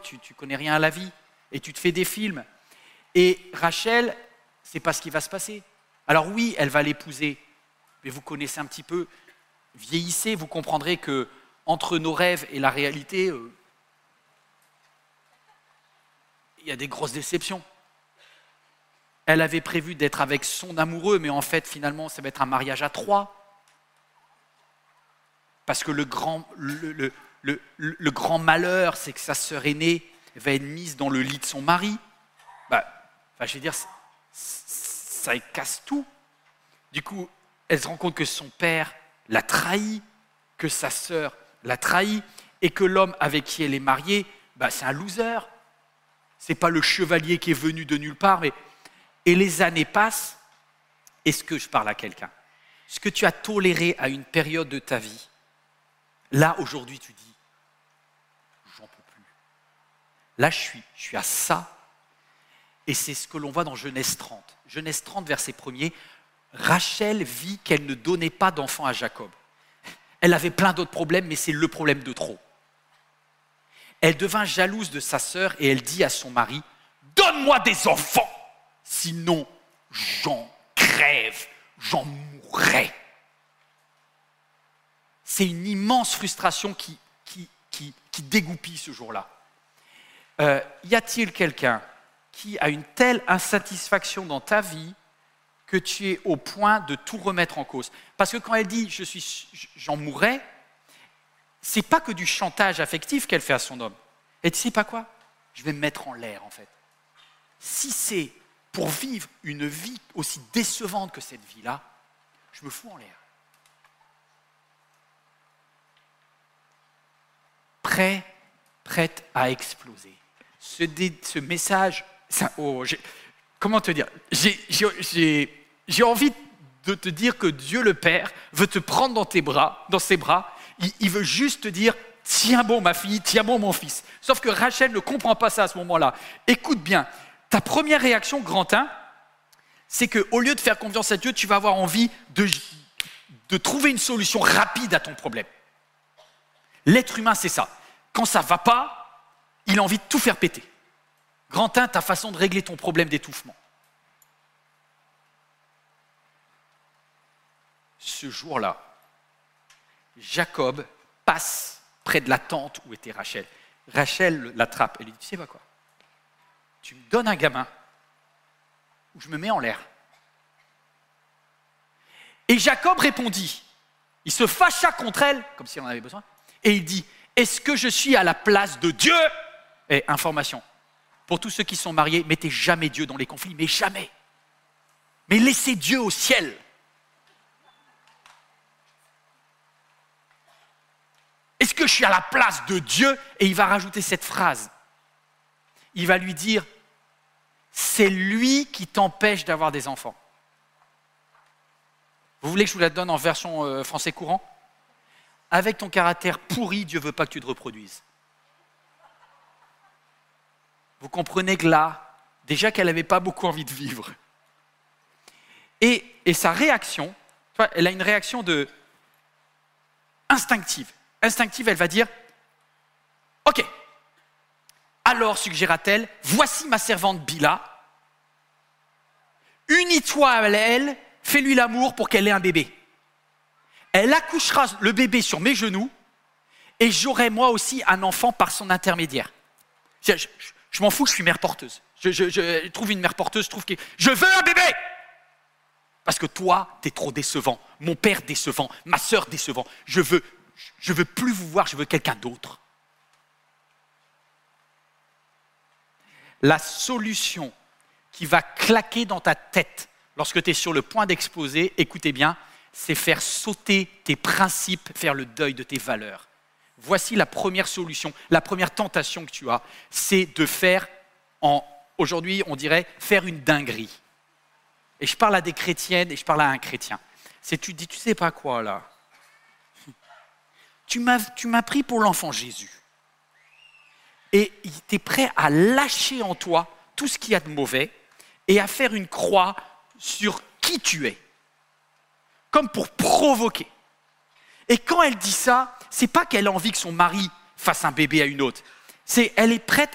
tu connais rien à la vie et tu te fais des films. Et Rachel, c'est pas ce qui va se passer. Alors oui, elle va l'épouser, mais vous connaissez un petit peu, vieillissez, vous comprendrez que entre nos rêves et la réalité, il y a des grosses déceptions. Elle avait prévu d'être avec son amoureux, mais en fait, finalement, ça va être un mariage à 3. Parce que le grand malheur, c'est que sa sœur aînée va être mise dans le lit de son mari. Je veux dire, ça casse tout. Du coup, elle se rend compte que son père l'a trahi, que sa sœur l'a trahi, et que l'homme avec qui elle est mariée, c'est un loser. C'est pas le chevalier qui est venu de nulle part, mais... Et les années passent. Est-ce que je parle à quelqu'un? Ce que tu as toléré à une période de ta vie, là, aujourd'hui, tu dis, j'en peux plus. Là, je suis à ça. Et c'est ce que l'on voit dans Genèse 30. Genèse 30, verset 1er. Rachel vit qu'elle ne donnait pas d'enfant à Jacob. Elle avait plein d'autres problèmes, mais c'est le problème de trop. Elle devint jalouse de sa sœur et elle dit à son mari, « Donne-moi des enfants, sinon j'en crève, j'en mourrai. » C'est une immense frustration qui dégoupille ce jour-là. Y a-t-il quelqu'un qui a une telle insatisfaction dans ta vie que tu es au point de tout remettre en cause? Parce que quand elle dit « j'en mourrai », c'est pas que du chantage affectif qu'elle fait à son homme. Et tu sais pas quoi? Je vais me mettre en l'air en fait. Si c'est pour vivre une vie aussi décevante que cette vie-là, je me fous en l'air. Prête à exploser. Ce message, comment te dire? J'ai envie de te dire que Dieu le Père veut te prendre dans ses bras. Il veut juste te dire, tiens bon ma fille, tiens bon mon fils. Sauf que Rachel ne comprend pas ça à ce moment-là. Écoute bien, ta première réaction, grand 1, c'est qu'au lieu de faire confiance à Dieu, tu vas avoir envie de trouver une solution rapide à ton problème. L'être humain, c'est ça. Quand ça ne va pas, il a envie de tout faire péter. Grand 1, ta façon de régler ton problème d'étouffement. Ce jour-là, Jacob passe près de la tente où était Rachel. Rachel l'attrape. Elle lui dit, tu sais pas quoi? Tu me donnes un gamin ou je me mets en l'air. Et Jacob répondit. Il se fâcha contre elle, comme si on en avait besoin, et il dit, est-ce que je suis à la place de Dieu? Et information, pour tous ceux qui sont mariés, mettez jamais Dieu dans les conflits, mais jamais. Mais laissez Dieu au ciel. Est-ce que je suis à la place de Dieu? Et il va rajouter cette phrase. Il va lui dire, c'est lui qui t'empêche d'avoir des enfants. Vous voulez que je vous la donne en version français courant? Avec ton caractère pourri, Dieu ne veut pas que tu te reproduises. Vous comprenez que là, déjà qu'elle n'avait pas beaucoup envie de vivre. Et sa réaction, elle a une réaction instinctive. Instinctive, elle va dire, ok, alors suggéra-t-elle, voici ma servante Bila, unis-toi à elle, fais-lui l'amour pour qu'elle ait un bébé. Elle accouchera le bébé sur mes genoux et j'aurai moi aussi un enfant par son intermédiaire. Je m'en fous, je suis mère porteuse. Je trouve une mère porteuse, je veux un bébé. Parce que toi, t'es trop décevant, mon père décevant, ma sœur décevant. Je veux plus vous voir, je veux quelqu'un d'autre. La solution qui va claquer dans ta tête lorsque tu es sur le point d'exploser, écoutez bien, c'est faire sauter tes principes, faire le deuil de tes valeurs. Voici la première solution, la première tentation que tu as, c'est de faire, aujourd'hui on dirait, faire une dinguerie. Et je parle à des chrétiennes et je parle à un chrétien. C'est tu te dis, tu sais pas quoi là? Tu m'as pris pour l'enfant Jésus. Et tu es prêt à lâcher en toi tout ce qu'il y a de mauvais et à faire une croix sur qui tu es. Comme pour provoquer. Et quand elle dit ça, c'est pas qu'elle a envie que son mari fasse un bébé à une autre. Elle est prête